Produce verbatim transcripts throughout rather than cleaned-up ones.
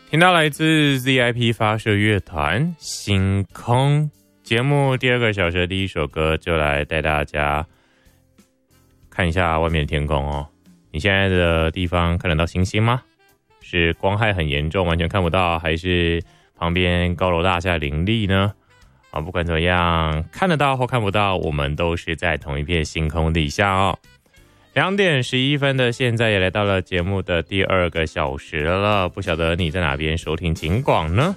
听到来自 Z I P 发射乐团星空节目第二个小时的第一首歌，就来带大家看一下外面的天空哦。你现在的地方看得到星星吗？是光害很严重完全看不到，还是旁边高楼大厦林立呢？啊，不管怎么样，看得到或看不到，我们都是在同一片星空底下哦。两点十一分的现在也来到了节目的第二个小时了，不晓得你在哪边收听警广呢？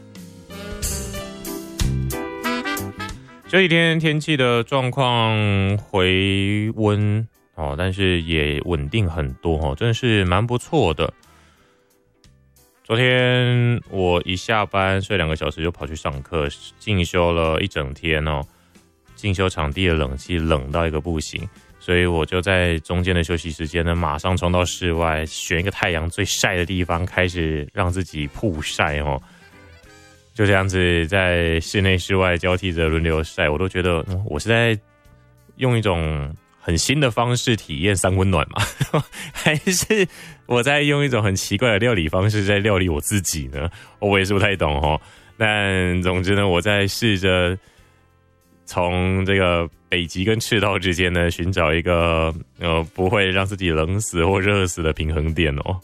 这几天天气的状况回温哦，但是也稳定很多哦，真的是蛮不错的。昨天我一下班睡两个小时就跑去上课，进修了一整天哦。进修场地的冷气冷到一个不行，所以我就在中间的休息时间呢，马上冲到室外，选一个太阳最晒的地方，开始让自己曝晒哦。就这样子在室内室外交替着轮流晒，我都觉得、嗯、我是在用一种很新的方式体验三温暖嘛，还是我在用一种很奇怪的料理方式在料理我自己呢？我也是不太懂哦。但总之呢，我在试着从这个北极跟赤道之间呢，寻找一个呃不会让自己冷死或热死的平衡点哦。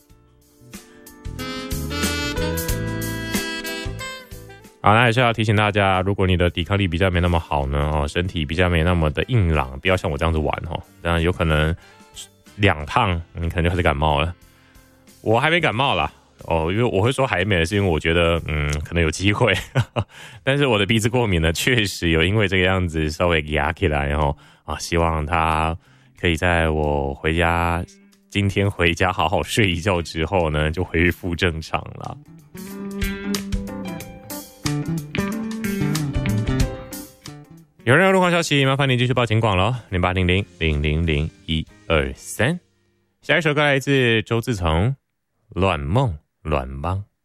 好，那还是要提醒大家，如果你的抵抗力比较没那么好呢，哦，身体比较没那么的硬朗，不要像我这样子玩哦，这样有可能两趟你可能就开始感冒了。我还没感冒啦。哦，因为我会说还没，是因为我觉得嗯可能有机会，但是我的鼻子过敏呢，确实有因为这个样子稍微压起来哦啊，希望它可以在我回家今天回家好好睡一觉之后呢，就恢复正常了。有任何路况消息，麻烦你继续报警广了，零八零零零零零一二三。下一首歌来自周自从，《乱梦乱梦》。